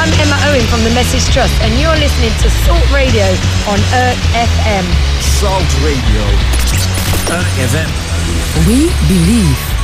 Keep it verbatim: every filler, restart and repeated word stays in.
I'm Emma Owen from the Message Trust, and you're listening to Salt Radio on Earth F M. Salt Radio, Earth F M. We believe.